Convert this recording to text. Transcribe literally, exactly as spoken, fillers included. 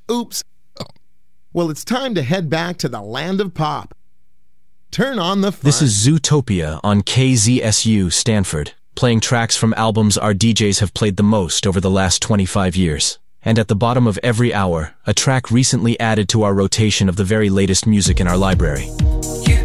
Oops. Well, it's time to head back to the land of pop. Turn on the fun. This is Zootopia on K Z S U Stanford, playing tracks from albums our D Js have played the most over the last twenty-five years. And at the bottom of every hour, a track recently added to our rotation of the very latest music in our library.